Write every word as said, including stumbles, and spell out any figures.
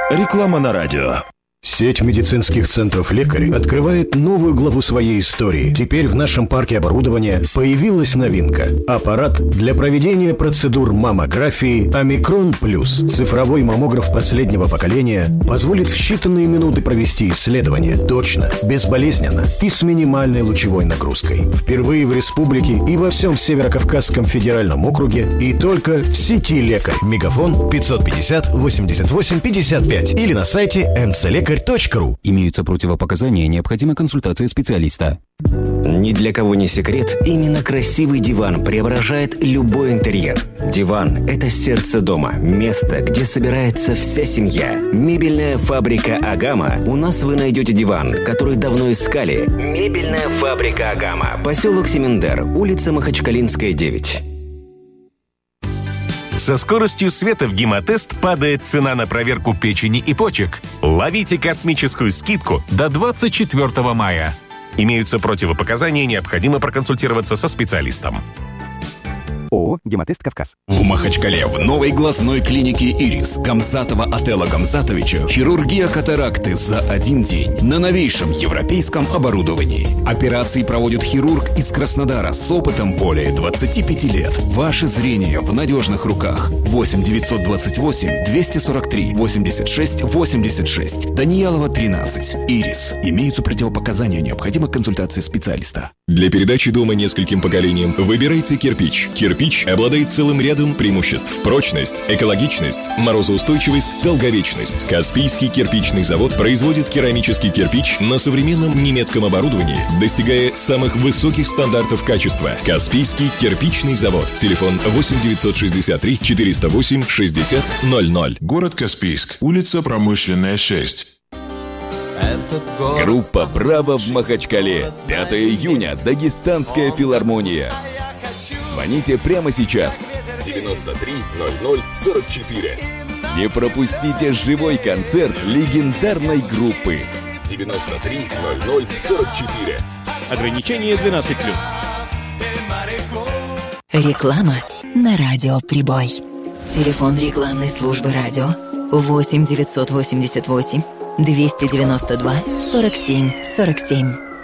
Реклама на радио. Сеть медицинских центров «Лекарь» открывает новую главу своей истории. Теперь в нашем парке оборудования появилась новинка. Аппарат для проведения процедур маммографии «Омикрон Плюс». Цифровой маммограф последнего поколения позволит в считанные минуты провести исследование точно, безболезненно и с минимальной лучевой нагрузкой. Впервые в республике и во всем Северо-Кавказском федеральном округе и только в сети «Лекарь». Мегафон пятьсот пятьдесят восемьдесят восемь пятьдесят пять или на сайте эм цэ лекарь точка ру. Имеются противопоказания, необходима консультация специалиста. Ни для кого не секрет, именно красивый диван преображает любой интерьер. Диван – это сердце дома, место, где собирается вся семья. Мебельная фабрика «Агама». У нас вы найдете диван, который давно искали. Мебельная фабрика «Агама». Поселок Семендер, улица Махачкалинская, девять. Со скоростью света в Гемотест падает цена на проверку печени и почек. Ловите космическую скидку до двадцать четвёртого мая. Имеются противопоказания, необходимо проконсультироваться со специалистом. ООО «Гемотест Кавказ». В Махачкале в новой глазной клинике «Ирис» Гамзатова Отела Гамзатовича хирургия катаракты за один день на новейшем европейском оборудовании. Операции проводит хирург из Краснодара с опытом более двадцати пяти лет. Ваше зрение в надежных руках. восемь девятьсот двадцать восемь двести сорок три восемьдесят шесть восемьдесят шесть. Даниялова, тринадцать. «Ирис». Имеются противопоказания, необходима консультация специалиста. Для передачи дома нескольким поколениям выбирайте кирпич. Кирпич обладает целым рядом преимуществ. Прочность, экологичность, морозоустойчивость, долговечность. Каспийский кирпичный завод производит керамический кирпич на современном немецком оборудовании, достигая самых высоких стандартов качества. Каспийский кирпичный завод. Телефон восемь девятьсот шестьдесят три четыреста восемь шестьдесят ноль ноль. Город Каспийск. Улица Промышленная, шесть. Группа «Браво» в Махачкале. пятого июня. Дагестанская филармония. Звоните прямо сейчас. девяносто три ноль ноль сорок четыре. Не пропустите живой концерт легендарной группы. девяносто три ноль ноль сорок четыре. Ограничение двенадцать плюс. Реклама на радио «Прибой». Телефон рекламной службы радио восемь девятьсот восемьдесят восемь двести девяносто два сорок семь сорок семь.